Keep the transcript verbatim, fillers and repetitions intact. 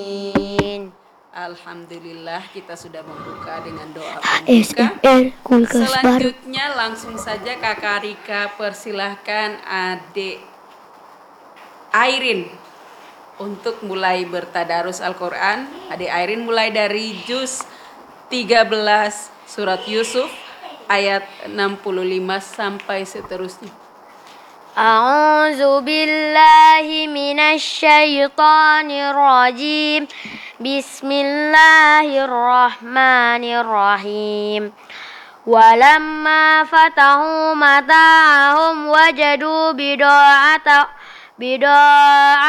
Alhamdulillah kita sudah membuka dengan doa pembuka. Selanjutnya langsung saja Kakak Rika persilahkan adik Airin untuk mulai bertadarus Al-Quran. Adik Airin mulai dari juz tiga belas surat Yusuf ayat enam puluh lima sampai seterusnya. A'udzu billahi minasy syaithanir rajim. Bismillahirrahmanirrahim. Walamma fatahu mata'ahum wajadu bida'ata bida'ata